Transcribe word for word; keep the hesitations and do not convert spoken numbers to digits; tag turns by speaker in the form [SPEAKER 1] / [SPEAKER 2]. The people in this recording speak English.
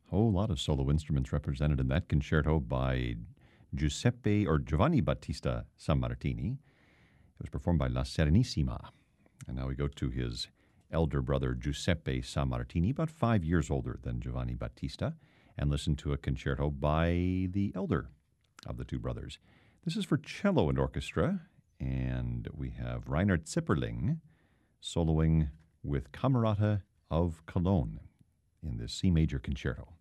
[SPEAKER 1] whole lot of solo instruments represented in that concerto by Giuseppe or Giovanni Battista Sammartini. It was performed by La Serenissima. And now we go to his elder brother Giuseppe Sammartini, about five years older than Giovanni Battista, and listen to a concerto by the elder of the two brothers. This is for cello and orchestra, and we have Reinhard Zipperling soloing with Camerata of Cologne in this C major concerto.